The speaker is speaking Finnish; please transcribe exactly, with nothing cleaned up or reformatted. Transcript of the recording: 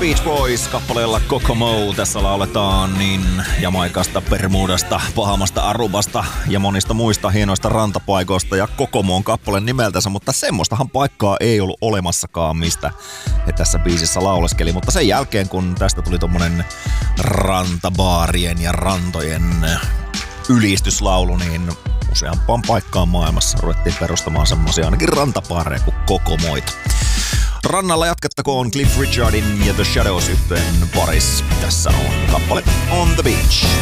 Beach Boys kappaleella Kokomo. Tässä lauletaan niin Jamaikasta, Bermudasta, Bahamasta, Arubasta ja monista muista hienoista rantapaikoista ja Kokomo on kappaleen nimeltänsä, mutta semmoistahan paikkaa ei ollut olemassakaan, mistä he tässä biisissä lauleskeli. Mutta sen jälkeen, kun tästä tuli tommonen rantabaarien ja rantojen ylistyslaulu, niin useampaan paikkaan maailmassa ruvettiin perustamaan semmosia ainakin rantapaareja kuin Kokomoita. Rannalla jatkettakoon Cliff Richardin ja The Shadows -yhtyeen parissa. Tässä on kappale On the Beach.